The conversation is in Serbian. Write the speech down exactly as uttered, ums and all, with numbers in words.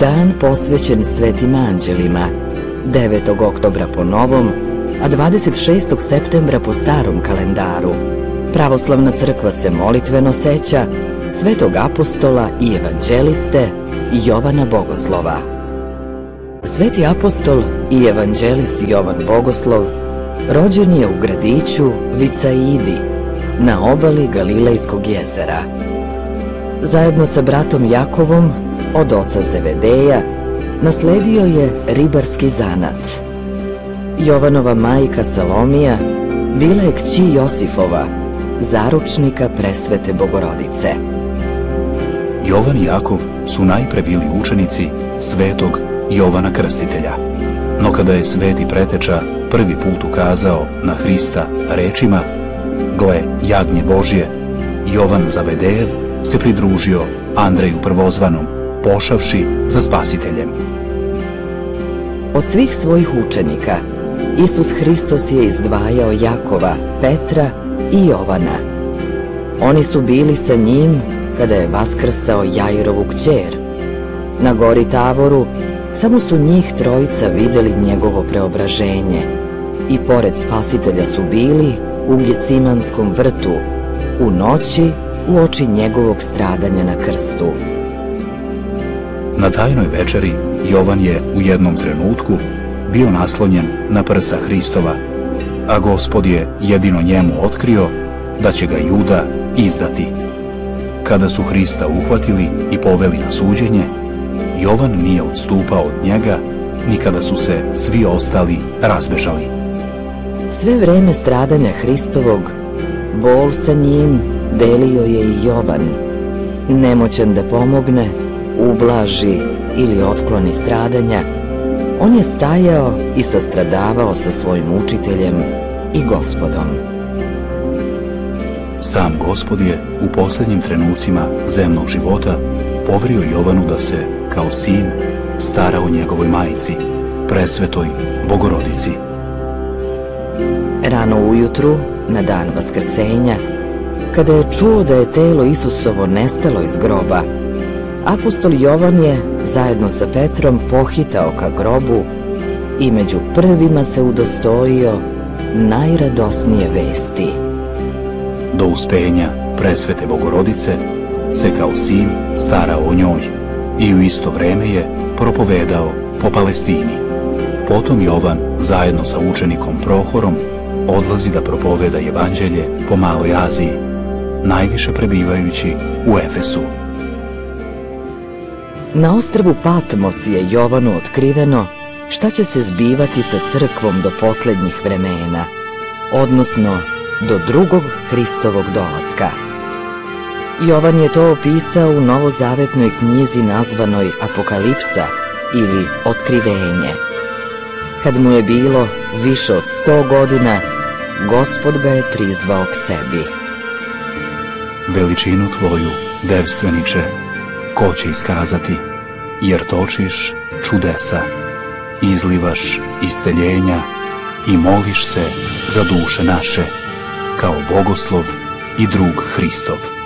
dan posvećen svetim anđelima, devetog oktobra po novom, a dvadeset šestog septembra po starom kalendaru. Pravoslavna crkva se molitveno seća svetog apostola i evanđeliste Jovana Bogoslova. Sveti apostol i evanđelist Jovan Bogoslov rođen je u gradiću Vicaidi na obali Galilejskog jezera. Zajedno sa bratom Jakovom od oca Zevedeja nasledio je ribarski zanat. Jovanova majka Salomija bila je kći Josifova, zaručnika presvete Bogorodice. Jovan i Jakov su najpre bili učenici svetog Jovana Krstitelja. No kada je sveti preteča prvi put ukazao na Hrista rečima "Gle, jagnje Božje", Jovan Zavedejev se pridružio Andreju Prvozvanom, pošavši za Spasiteljem. Od svih svojih učenika Isus Hristos je izdvajao Jakova, Petra i Jovana. Oni su bili sa njim kada je vaskrsao Jairovu kćer. Na gori Tavoru samo su njih trojica videli njegovo preobraženje i pored Spasitelja su bili u Gecimanskom vrtu, u noći uoči njegovog stradanja na krstu. Na tajnoj večeri Jovan je u jednom trenutku bio naslonjen na prsa Hristova, a Gospod je jedino njemu otkrio da će ga Juda izdati. Kada su Hrista uhvatili i poveli na suđenje, Jovan nije odstupao od njega, ni kada su se svi ostali razbežali. Sve vreme stradanja Hristovog, bol sa njim delio je i Jovan. Nemoćan da pomogne, ublaži ili otkloni stradanja, on je stajao i sastradavao sa svojim učiteljem i Gospodom. Sam Gospod je u posljednjim trenucima zemnog života poverio Jovanu da se, kao sin, stara o njegovoj majci, presvetoj Bogorodici. Rano ujutru, na dan Vaskrsenja, kada je čuo da je telo Isusovo nestalo iz groba, apostol Jovan je, zajedno sa Petrom, pohitao ka grobu i među prvima se udostojio najradosnije vesti. Do uspenja presvete Bogorodice se kao sin starao o njoj i u isto vreme je propovedao po Palestini. Potom Jovan, zajedno sa učenikom Prohorom, odlazi da propoveda evanđelje po Maloj Aziji, najviše prebivajući u Efesu. Na ostrvu Patmos je Jovanu otkriveno šta će se zbivati sa crkvom do poslednjih vremena, odnosno do drugog Hristovog dolaska. Jovan je to opisao u novozavetnoj knjizi nazvanoj Apokalipsa ili Otkrivenje. Kad mu je bilo više od sto godina, Gospod ga je prizvao k sebi. Veličinu tvoju, devstveniče, ko će iskazati, jer točiš čudesa, izlivaš isceljenja i moliš se za duše naše, kao bogoslov i drug Hristov.